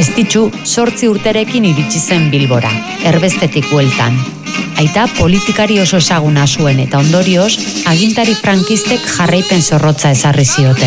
Estitxu 8 urterekin iritsi zen Bilbora, erbestetik bueltan. Aita politikari oso ezaguna zuen eta ondorioz, agintari frankistek jarraipen zorrotza ezarri zioten.